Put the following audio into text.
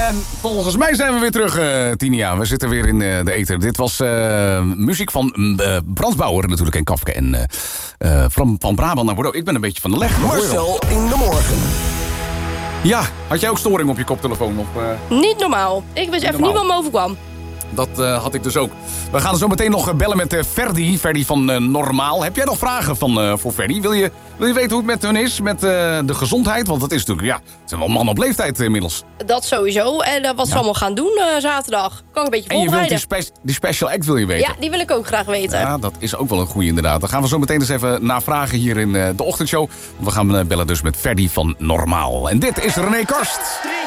En volgens mij zijn we weer terug, Tinia. We zitten weer in de ether. Dit was muziek van Frans Bauer natuurlijk en Kafka. En van Brabant naar Bordeaux. Ik ben een beetje van de leg. Marcel in de morgen. Ja, had jij ook storing op je koptelefoon? Niet normaal. Ik wist even niet wat me overkwam. Dat had ik dus ook. We gaan zo meteen nog bellen met Ferdi. Ferdi van Normaal. Heb jij nog vragen voor Ferdi? Wil je weten hoe het met hun is? Met de gezondheid? Want dat is natuurlijk, het zijn wel mannen op leeftijd inmiddels. Dat sowieso. En wat ze allemaal gaan doen zaterdag. Kan ik een beetje voorbereiden. En je wilt die special act wil je weten? Ja, die wil ik ook graag weten. Ja, dat is ook wel een goeie inderdaad. Dan gaan we zo meteen eens even navragen hier in de ochtendshow. We gaan bellen dus met Ferdi van Normaal. En dit is René Karst.